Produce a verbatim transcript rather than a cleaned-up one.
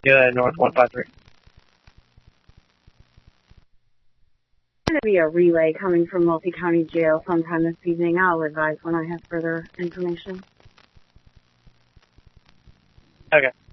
Yeah, North one five three. Going to be a relay coming from Multi-County Jail sometime this evening. I'll advise when I have further information. Okay.